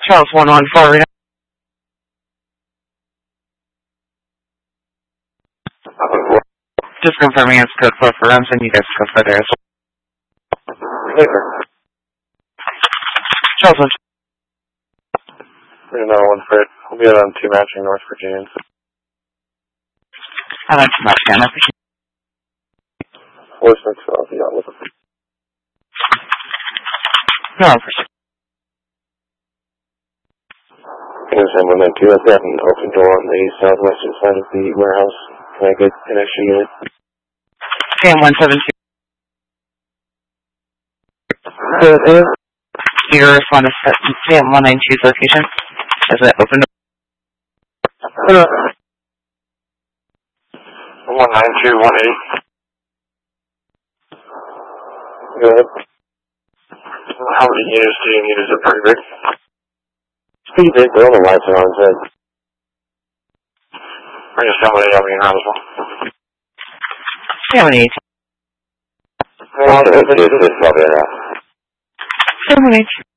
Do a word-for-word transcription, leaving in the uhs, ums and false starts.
Charles one one four. Just confirming it's code four for Remsen. You guys go further as well. Later. Charles one. Three nine one Fred. We'll be out on two matching North Virginia. I like to match down. I appreciate it. Four six. I'll be out with them. No, I appreciate it. Anderson one nine two. I've got an open door on the southwestern side of the warehouse. Can I get an extra unit? Sam one seven two. Good, uh, Your respond to Sam one nine two's location. Is it open? uh, one nine two one eight. Go ahead. How many units do you need? Is it pretty big? It's pretty big, but all the lights are on its head. Bring us somebody up in Roswell. Sam one eight. Well, it's, it's, it's probably enough. Sam one eight.